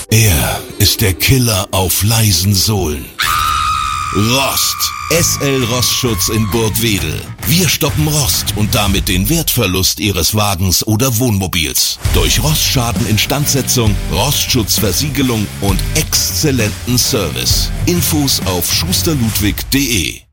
Er ist der Killer auf leisen Sohlen. Rost. SL Rostschutz in Burgwedel. Wir stoppen Rost und damit den Wertverlust Ihres Wagens oder Wohnmobils. Durch Rostschaden, Instandsetzung, Rostschutzversiegelung und exzellenten Service. Infos auf schusterludwig.de.